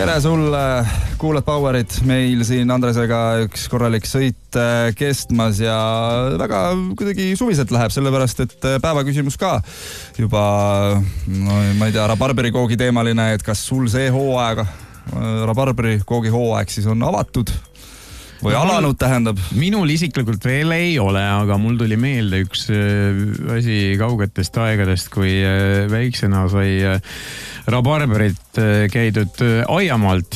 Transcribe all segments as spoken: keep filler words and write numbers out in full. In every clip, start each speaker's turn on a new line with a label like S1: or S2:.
S1: tere sulle, kuulad Powerit, meil siin Andresega üks korralik sõit kestmas ja väga kuidagi suviselt läheb, sellepärast et päevaküsimus ka juba, no ma ei tea, rabarberi koogi teemaline, et kas sul see hooaeg, rabarberi koogi hooaeg siis on avatud või no, alanud tähendab?
S2: Minul isiklikult veel ei ole, aga mul tuli meelde üks asi kaugetest aegadest, kui väiksena sai rabarberit käidud aiamaalt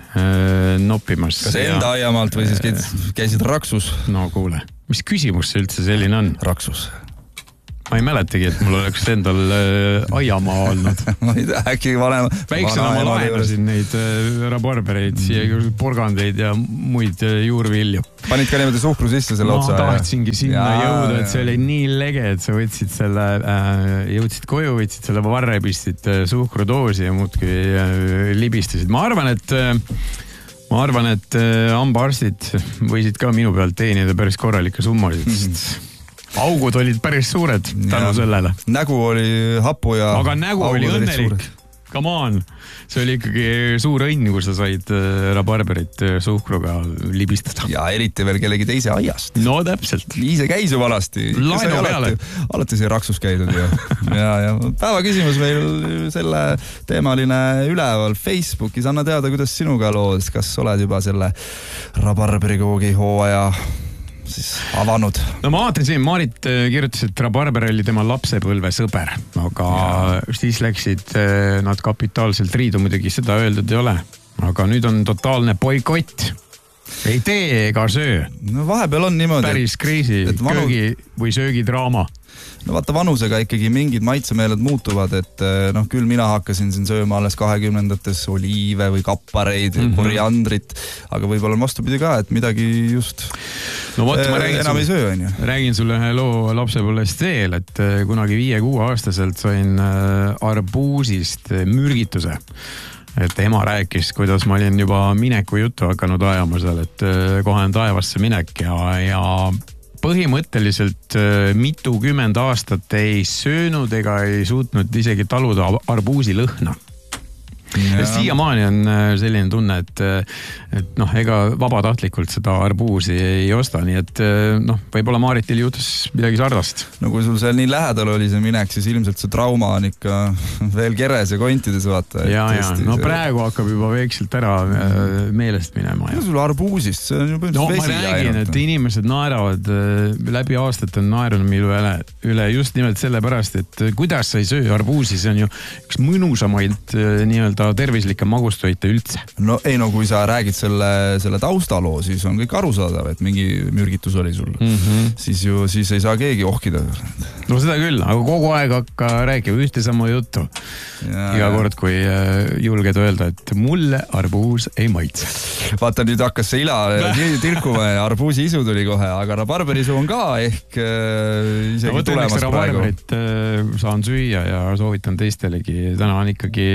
S2: noppimas.
S1: Kas enda aiamaalt või siis käisid, käisid Raksus?
S2: No kuule, mis küsimus see üldse selline on?
S1: Raksus.
S2: Ma ei mäletagi, et mul oleks endal äh, aiamaa olnud.
S1: Ma ei tea, äkki vanem...
S2: Väiksena ma laenasin neid äh, rabarbereid, mm. siia porgandeid ja muid äh, juurvilju.
S1: Panid ka niimoodi suhkru sisse selle otsa?
S2: Ma tahtsingi sinna ja, jõuda, et see oli nii lege, et sa võtsid selle, äh, jõudsid koju, võtsid selle varre, pistid äh, suhkrudoosi ja muudki äh, libistasid. Ma arvan, et... Äh, ma arvan, et äh, hambaarstid võisid ka minu pealt teenida päris korralikke summasid, sest... Mm. Augud olid päris suured tänu ja, sellele.
S1: Nägu oli hapu ja...
S2: Aga nägu oli õnnelik. Come on. See oli ikkagi suur õnn, kui sa said rabarberit suhkruga libistada.
S1: Ja eriti veel kellegi teise aiast.
S2: No täpselt.
S1: Ise käis ju valasti.
S2: Laenu peale.
S1: Alati, alati see Raksus käidud. Ja, ja, ja päeva küsimus meil selle teemaline üleval Facebookis. Anna teada, kuidas sinuga lood. Kas oled juba selle rabarberi koogi hooaja... siis avanud.
S2: No ma vaatan siin, Maarit kirjutas, et rabarber oli tema lapsepõlve sõber, aga ja. Siis läksid nad kapitaalselt riidu, muidugi seda öeldud ei ole. Aga nüüd on totaalne boikott. Ei tee ega söö.
S1: No vahepeal on niimoodi.
S2: Päris kriisi, vanu... köögi või söögidraama.
S1: No vaata, vanusega ikkagi mingid maitsemeeled muutuvad, et noh, küll mina hakkasin siin sööma alles kahekümnendates oliive või kappareid, mm -hmm. koriandrit, aga võib-olla on vastupidi ka, et midagi just
S2: no, võt, ma
S1: enam
S2: sulle,
S1: ei söö. On ju.
S2: Räägin sulle ühe loo lapsepõlvest veel, et kunagi viie-kuue aastaselt sain arbuusist mürgituse. Et ema rääkis, kuidas ma olin juba mineku juttu hakanud ajama seal, et kohe on taevasse minek ja, ja põhimõtteliselt mitukümmend aastat ei söönud ega ei suutnud isegi taluda arbuusi lõhna. Ja siiamaani on selline tunne, et, et noh, ega vabatahtlikult seda arbuusi ei osta, nii et noh, võib-olla Maaritil juhtus midagi sardast.
S1: No kui sul seal nii lähedal oli see minek, siis ilmselt see trauma on ikka veel keres ja kontides vaata.
S2: Ja, ja, no see... praegu hakkab juba veekselt ära meelest minema.
S1: Ja sul arbuusist, see on juba
S2: no,
S1: vesi.
S2: Ma räägin, et inimesed naeravad läbi aastat on naerunud mille üle, üle just nimelt sellepärast, et kuidas sa ei söö arbuusi, see on ju üks mõnusamaid nii-öelda tervislikke magustoite üldse.
S1: No ei, no kui sa räägid selle, selle taustaloo, siis on kõik arusaadav, et mingi mürgitus oli sul. Mm -hmm. Siis ju, siis ei saa keegi ohkida.
S2: No seda küll, aga kogu aeg hakka rääkima ühte sama juttu. Ja, iga kord, kui julged öelda, et mulle arbuus ei maitse.
S1: Vaata, nüüd hakkas see ila tilkuma ja arbuusi isu tuli kohe, aga rabarberisu on ka ehk isegi no, tulemas praegu.
S2: Rabarberit saan süüa ja soovitan teistelegi. Täna on ikkagi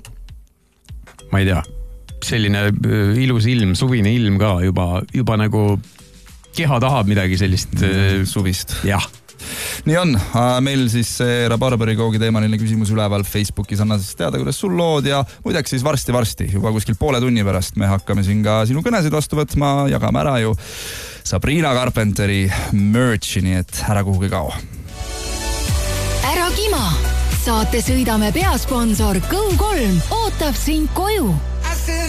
S2: ma ei tea, selline ilus ilm, suvine ilm ka juba, juba nagu keha tahab midagi sellist
S1: mm, suvist.
S2: Jah.
S1: Nii on, meil siis rabarberi koogi teemaline küsimus üleval Facebookis, anna siis teada, kuidas sul lood ja muideks siis varsti-varsti, juba kuskil poole tunni pärast me hakkame siin ka sinu kõnesid vastu võtma, jagame ära ju Sabrina Carpenteri merch'i, nii et ära kuhugi kao.
S3: Ära kima! Saate sõidame peasponsor Go kolm ootab sind koju.